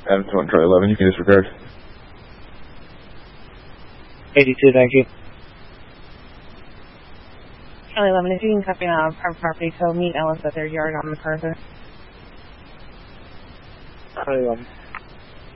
Adams 1, Charlie 11, you can disregard. 82, thank you. Charlie 11, if you can copy out our property, so meet Ellis at their yard on MacArthur. Charlie 11.